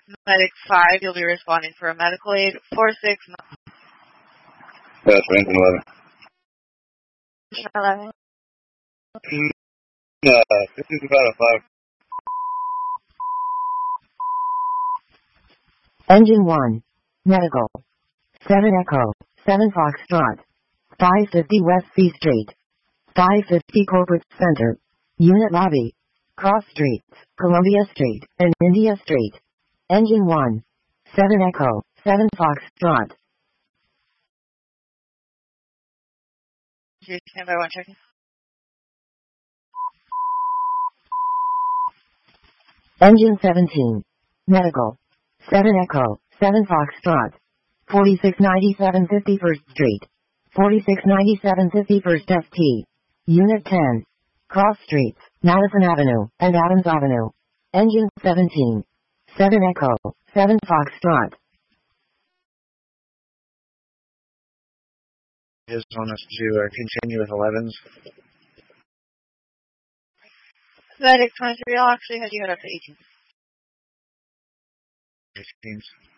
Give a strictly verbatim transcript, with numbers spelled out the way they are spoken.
Medic five, you'll be responding for a medical aid. four six That's engine eleven. eleven. Uh, this is about a five. Engine one. Medical. seven Echo. seven Foxtrot. five fifty West C Street. five fifty Corporate Center. Unit Lobby. Cross Streets, Columbia Street, and India Street. Engine one. seven Echo. seven Foxtrot. Stand by one second. Engine seventeen. Medical. seven Echo. seven Foxtrot. forty-six ninety-seven fifty-first Street. forty-six ninety-seven fifty-first S T. Unit ten. Cross Streets, Madison Avenue, and Adams Avenue. Engine seventeen. seven Echo. seven Foxtrot. Just want us to uh, continue with elevens. Medic twenty-three, I'll actually have you head up to eighteen. eighteens.